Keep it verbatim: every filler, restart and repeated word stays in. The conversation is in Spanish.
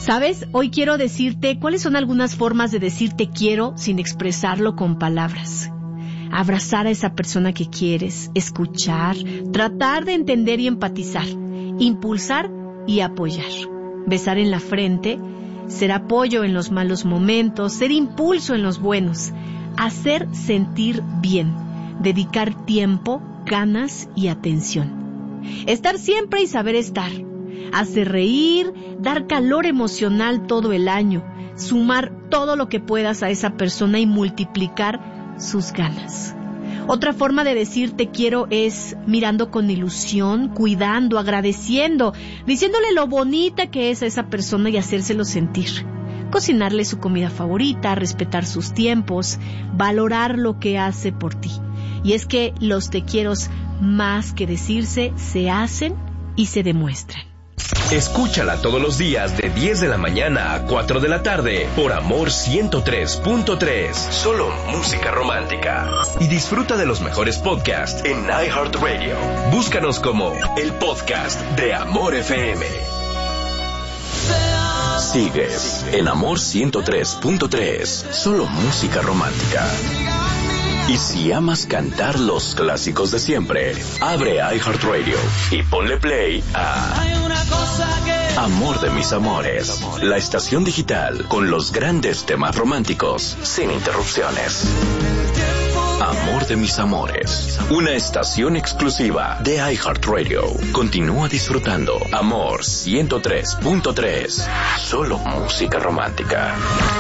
¿Sabes? Hoy quiero decirte cuáles son algunas formas de decir te quiero sin expresarlo con palabras. Abrazar a esa persona que quieres, escuchar, tratar de entender y empatizar, impulsar y apoyar. Besar en la frente, ser apoyo en los malos momentos, ser impulso en los buenos, hacer sentir bien, dedicar tiempo, ganas y atención. Estar siempre y saber estar, hacer reír, dar calor emocional todo el año, sumar todo lo que puedas a esa persona y multiplicar sus ganas. Otra forma de decir te quiero es mirando con ilusión, cuidando, agradeciendo, diciéndole lo bonita que es a esa persona y hacérselo sentir. Cocinarle su comida favorita, respetar sus tiempos, valorar lo que hace por ti. Y es que los te quieros, más que decirse, se hacen y se demuestran. Escúchala todos los días de diez de la mañana a cuatro de la tarde por Amor ciento tres punto tres. Solo música romántica. Y disfruta de los mejores podcasts en iHeartRadio. Búscanos como el podcast de Amor F M. Sigues en Amor ciento tres punto tres. Solo música romántica. Y si amas cantar los clásicos de siempre, abre iHeartRadio y ponle play a Amor de mis amores, la estación digital con los grandes temas románticos sin interrupciones. Amor de mis amores, una estación exclusiva de iHeartRadio. Continúa disfrutando Amor ciento tres punto tres, solo música romántica.